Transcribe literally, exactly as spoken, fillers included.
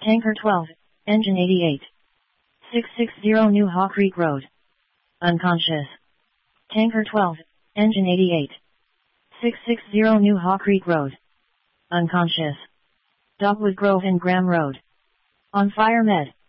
Tanker twelve, Engine eighty-eight. six sixty New Haw Creek Road. Unconscious. Tanker twelve, Engine eighty-eight. six sixty New Haw Creek Road. Unconscious. Dogwood Grove and Graham Road. On fire med.